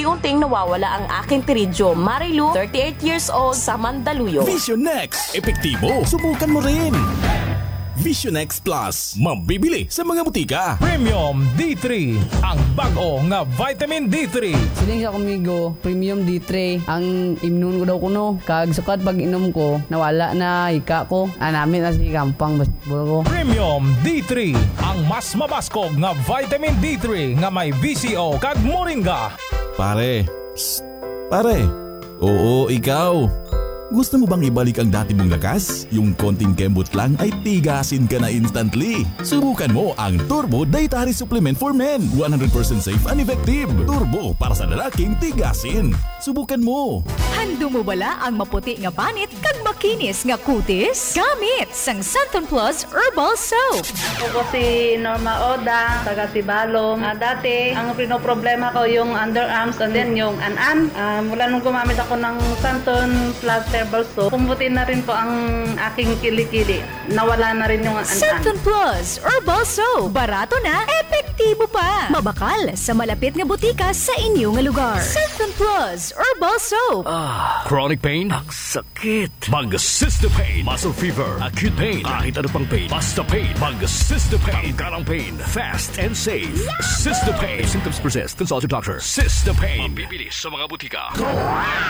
unti-unting nawawala ang aking tiridyo. Marilu, 38 years old, sa Mandaluyong. Visionex, epektibo. Subukan mo rin. Visionex Plus, mabibili sa mga butika. Premium D3, ang bago nga vitamin D3. Siling sa kumigo, Premium D3. Ang immune ko daw kuno. Kag sukat pag inom ko, nawala na hika ko. Namin na si Kampang basketball ko. Premium D3, ang mas mabaskog nga vitamin D3 nga may VCO kag moringa. Pare, psst, pare. Oo, ikaw. Gusto mo bang ibalik ang dati mong lakas? Yung konting kembot lang ay tigasin ka na instantly. Subukan mo ang Turbo Dietary Supplement for Men. 100% safe and effective. Turbo para sa lalaking tigasin. Subukan mo. Hando mo bala ang maputi nga panit kag makinis nga kutis? Gamit sang Santon Plus Herbal Soap. Ako si Norma Oda, taga Sibalom. Dati, ang pinoproblema ko yung underarms and then yung an-an. Mula nung gumamit ako ng Santon Plus Herbal Soap, pumutin na rin po ang aking kilikili. Nawala na rin yung an-an. Santon Plus Herbal Soap. Barato na, epektibo pa. Mabakal sa malapit nga butika sa inyo nga lugar. Santon Plus Herbal Soap. Chronic pain? Ang sakit. Mag-Cystopain. Muscle fever. Acute pain. Kahit ano pang pain. Basta pain. Mag-Cystopain. Tanggalang pain. Fast and safe. Cystopain. If symptoms persist, consult your doctor. Cystopain. Mabibili sa mga butika.